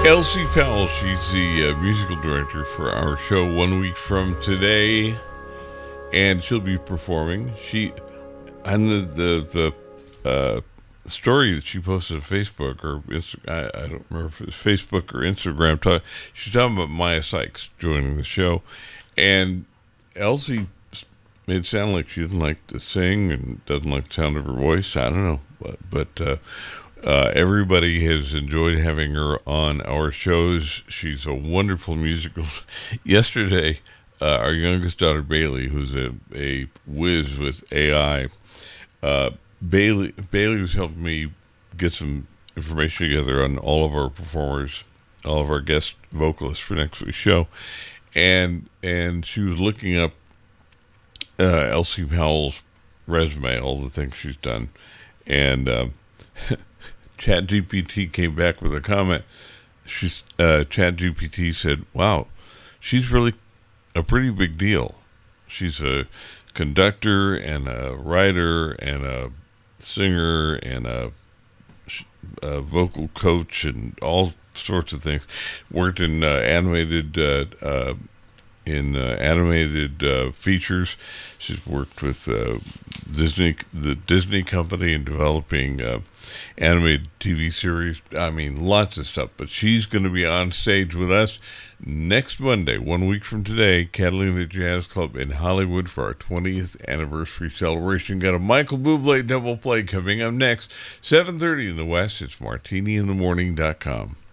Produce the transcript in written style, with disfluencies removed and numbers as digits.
Elsie Powell, she's the musical director for our show 1 week from today, and she'll be performing. She, on the story that she posted on Facebook, or I don't remember if it was Facebook or Instagram, she's talking about Maya Sykes joining the show, and Elsie made it sound like she didn't like to sing and doesn't like the sound of her voice. I don't know, but everybody has enjoyed having her on our shows. She's a wonderful musical. Yesterday, our youngest daughter, Bailey, who's a whiz with AI, Bailey was helping me get some information together on all of our performers, all of our guest vocalists for next week's show, and she was looking up Elsie Powell's resume, all the things she's done, and ChatGPT came back with a comment. ChatGPT said, "Wow, she's really a pretty big deal. She's a conductor and a writer and a singer and a vocal coach and all sorts of things. Worked in animated features. She's worked with the Disney company in developing animated TV series. I mean, lots of stuff. But she's going to be on stage with us next Monday, 1 week from today, Catalina Jazz Club in Hollywood for our 20th anniversary celebration. Got a Michael Bublé double play coming up next, 7:30 in the West. It's martiniinthemorning.com.